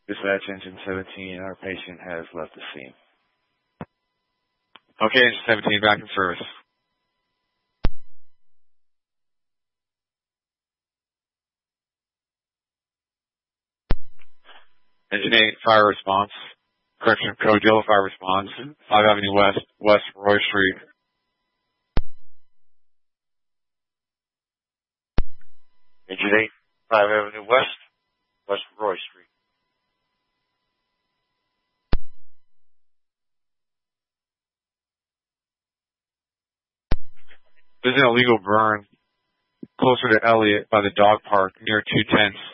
Dispatch Engine 17, our patient has left the scene. Okay, Engine 17, back in service. Engine 8, fire response. Correction code, yellow fire response. 5 Avenue West, West Roy Street. Engine 8, 5 Avenue West, West Roy Street. There's an illegal burn closer to Elliott by the dog park near 210